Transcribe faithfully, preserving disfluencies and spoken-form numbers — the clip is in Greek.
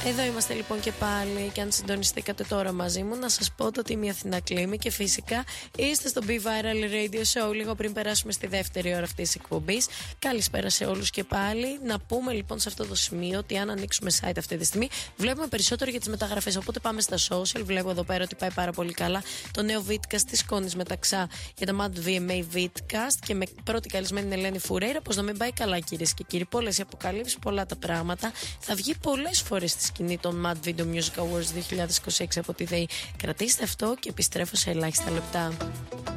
Εδώ είμαστε λοιπόν και πάλι. Και αν συντονιστήκατε τώρα μαζί μου, να σας πω ότι είμαι η Αθηνά Κλήμη και φυσικά είστε στο Be Viral Radio Show. Λίγο πριν περάσουμε στη δεύτερη ώρα αυτής της εκπομπής. Καλησπέρα σε όλους και πάλι. Να πούμε λοιπόν σε αυτό το σημείο ότι αν ανοίξουμε site αυτή τη στιγμή, βλέπουμε περισσότερο για τις μεταγραφές. Οπότε πάμε στα social. Βλέπω εδώ πέρα ότι πάει πάρα πολύ καλά το νέο Vidcast της Κόνης Μεταξά για τα Mad βι εμ έι Vidcast και με πρώτη καλεσμένη Ελένη Φουρέιρα. Πως να μην πάει καλά, κυρίες και κύριοι. Πολλές οι αποκαλύψεις, πολλά τα πράγματα. Θα βγει πολλές φορές στη σκηνή των Mad Video Music Awards δύο χιλιάδες είκοσι έξι από τη ΔΕΗ. Κρατήστε αυτό και επιστρέφω σε ελάχιστα λεπτά.